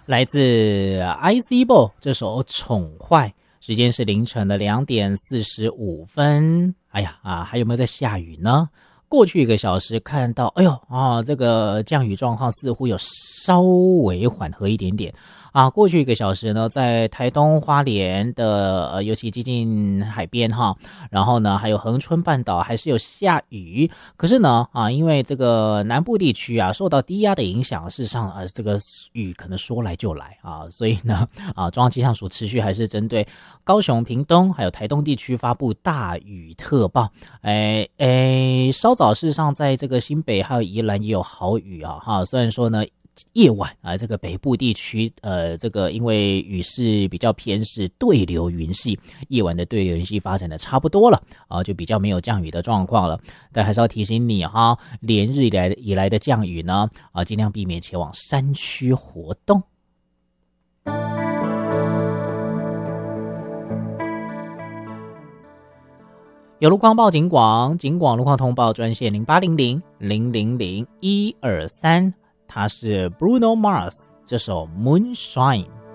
来自 IC Ball 这首宠坏，时间是凌晨的2点45分。哎呀还有没有在下雨呢？过去1个小时看到，哎呦这个降雨状况似乎有稍微缓和一点点过去1个小时呢，在台东花莲的尤其接近海边然后呢还有恒春半岛还是有下雨，可是呢因为这个南部地区受到低压的影响，事实上这个雨可能说来就来所以呢中央气象署持续还是针对高雄、屏东还有台东地区发布大雨特报。稍早事实上在这个新北还有宜兰也有豪雨虽然说呢夜晚这个北部地区这个因为雨势比较偏是对流云系，夜晚的对流云系发展的差不多了就比较没有降雨的状况了。但还是要提醒你连日以来的降雨呢尽量避免前往山区活动。有路况报警广路况通报专线0800-000-123，它是 Bruno Mars 这首 Moonshine。